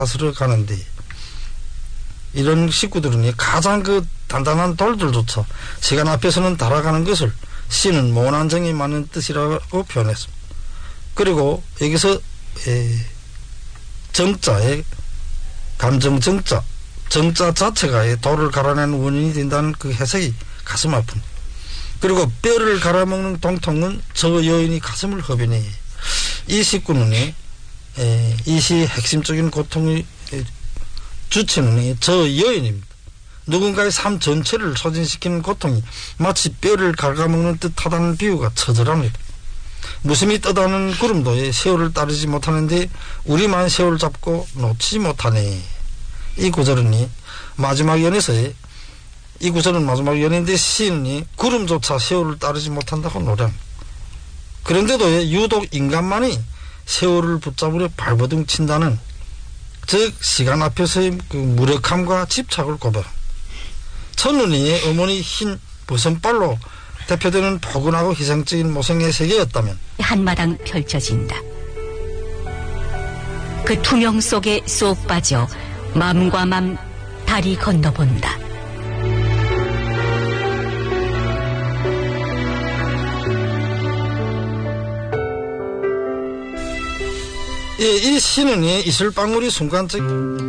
가스러 가는데 이런 식구들은 가장 그 단단한 돌들조차 시간 앞에서는 달아가는 것을 시는 모난 정이 많은 뜻이라고 표현했습니다. 그리고 여기서 정자의 감정 정자 자체가 돌을 갈아내는 원인이 된다는 그 해석이 가슴 아픈. 그리고 뼈를 갈아먹는 동통은 저 여인이 가슴을 허비니 이 식구는 이 시의 핵심적인 고통의 주체는 저 여인입니다. 누군가의 삶 전체를 소진시키는 고통이 마치 뼈를 갉아먹는 듯하다는 비유가 처절합니다. 무심히 떠다는 구름도 세월을 따르지 못하는데 우리만 세월을 잡고 놓치지 못하네. 이 구절은 마지막 연에서의 이 구절은 마지막 연인데 시인이 구름조차 세월을 따르지 못한다고 노래합니다. 그런데도 유독 인간만이 세월을 붙잡으려 발버둥 친다는 즉 시간 앞에서의 그 무력함과 집착을 고백합니다. 천운이의 어머니 흰 버선발로 대표되는 포근하고 희생적인 모성의 세계였다면 한마당 펼쳐진다. 그 투명 속에 쏙 빠져 맘과 맘 다리 건너본다. 이 시는 이슬방울이 순간적